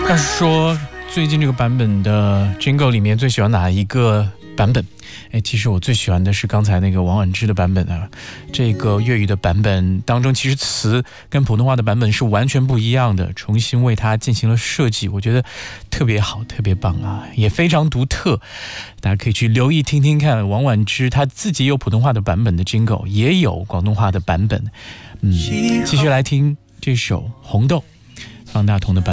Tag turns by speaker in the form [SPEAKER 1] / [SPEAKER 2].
[SPEAKER 1] 要是说最近这个版本的 Jingle 里面最喜欢哪一个版本？其实我最喜欢的是刚才那个王菀之的版本啊。这个粤语的版本当中，其实词跟普通话的版本是完全不一样的，重新为它进行了设计，我觉得特别好，特别棒啊，也非常独特。大家可以去留意听听看，王菀之他自己有普通话的版本的 Jingle， 也有广东话的版本。继续来听这首《红豆》，方大同的版本。